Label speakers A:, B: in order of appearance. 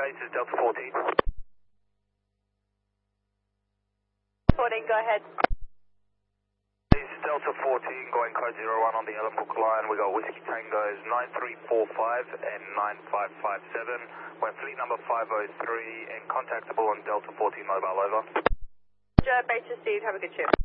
A: base is Delta 14.
B: 14, go ahead.
A: This is Delta 14 going code 01 on the Ellenbrook line. We got Whiskey Tangos 9345 and 9557. We're fleet number 503 and contactable on Delta 14 mobile, over.
B: Base received, have a good trip.